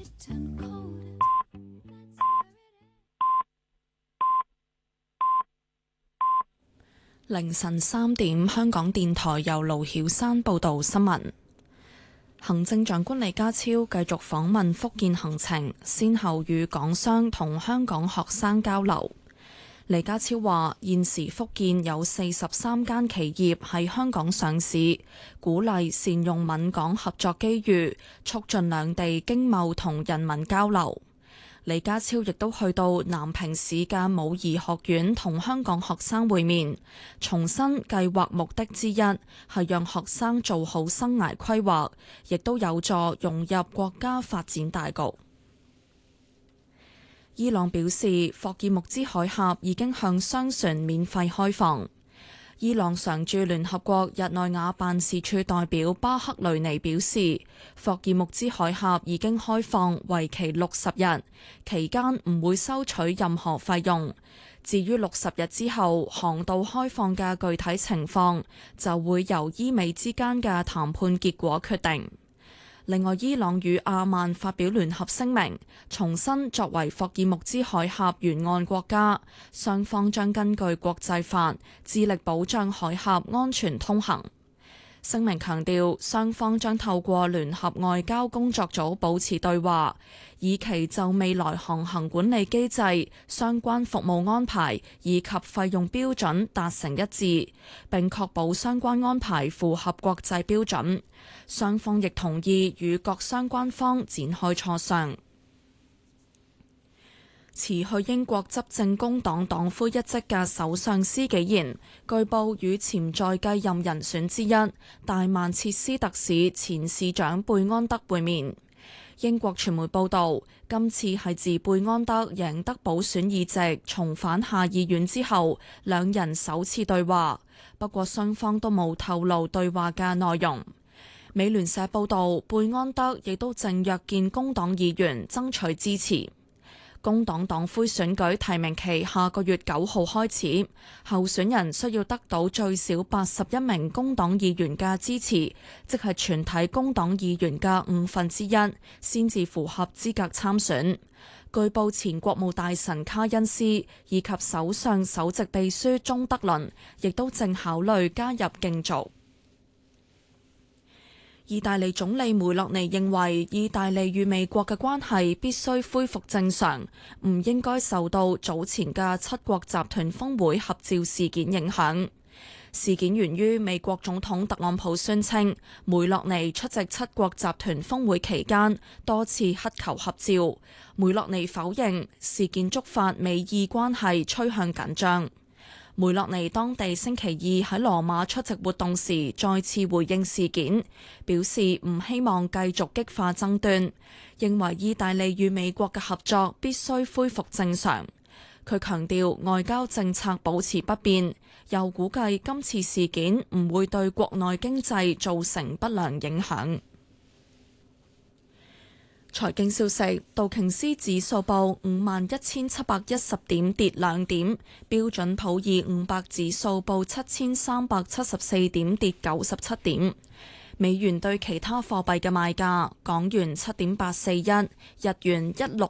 凌晨3點，香港電台由盧曉山報道新聞。行政長官李家超繼續訪問福建行程，先後與港商同香港學生交流。李家超話：現時福建有43間企業喺香港上市，鼓勵善用閩港合作機遇，促進兩地經貿同人民交流。李家超亦都去到南平市嘅武夷學院同香港學生會面，重申計劃目的之一係讓學生做好生涯規劃，亦都有助融入國家發展大局。伊朗表示，霍爾木茲海峽已經向商船免費開放。伊朗常駐聯合國日內瓦辦事處代表巴克雷尼表示，霍爾木茲海峽已經開放，為期60日，期間唔會收取任何費用。至於60日之後航道開放嘅具體情況，就會由伊美之間嘅談判結果決定。另外，伊朗與阿曼發表聯合聲明，重申作為霍爾木茲海峽沿岸國家，雙方將根據國際法致力保障海峽安全通行。聲明強調，雙方將透過聯合外交工作組保持對話，以期就未來航行管理機制、相關服務安排以及費用標準達成一致，並確保相關安排符合國際標準。雙方亦同意與各相關方展開磋商。辭去英國執政工黨黨魁一職嘅首相施紀賢，據報與潛在繼任人選之一大曼徹斯特市前市長貝安德會面。英國傳媒報道，今次係自貝安德贏得補選議席重返下議院之後，兩人首次對話，不過雙方都冇透露對話嘅內容。美聯社報道，貝安德亦都正約見工黨議員爭取支持。工黨黨魁選舉提名期下個月9號開始，候選人需要得到最少81名工黨議員嘅支持，即係全體工黨議員嘅1/5，先至符合資格參選。據報前國務大臣卡恩斯以及首相首席秘書鍾德倫亦都正考慮加入競逐。意大利總理梅洛尼認為，意大利與美國嘅關係必須恢復正常，唔應該受到早前嘅七國集團峰會合照事件影響。事件源於美國總統特朗普宣稱，梅洛尼出席七國集團峰會期間多次乞求合照。梅洛尼否認事件觸發美意關係趨向緊張。梅洛尼當地星期二喺羅馬出席活動時，再次回應事件，表示唔希望繼續激化爭端，認為意大利與美國嘅合作必須恢復正常。佢強調外交政策保持不變，又估計今次事件唔會對國內經濟造成不良影響。財經消息，道瓊斯指數報51,710點，跌2點；標準普爾500指數報7,374點，跌97點。美元對其他貨幣嘅賣價：港元7.841，日元